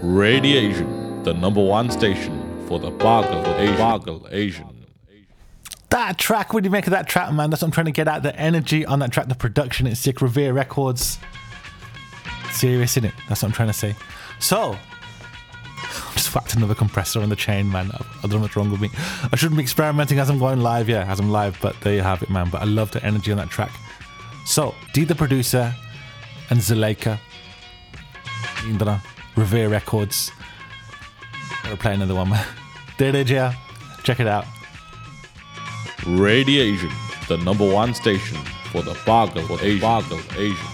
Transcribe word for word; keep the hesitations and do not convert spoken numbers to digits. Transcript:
Radiation, the number one station for the Bargle Asian. Bargle Asian. That track, what do you make of that track, man? That's what I'm trying to get at. The energy on that track, the production, it's sick. Revere Records. Serious, innit? That's what I'm trying to say. So, I just whacked another compressor on the chain, man. I don't know what's wrong with me. I shouldn't be experimenting as I'm going live, yeah, as I'm live, but there you have it, man. But I love the energy on that track. So, D the producer and Zuleika, Indra, Revere Records. Gotta play another one, man. There it is, yeah. Check it out. Radiation, the number one station for the Bargle Asian. Bargle Asian.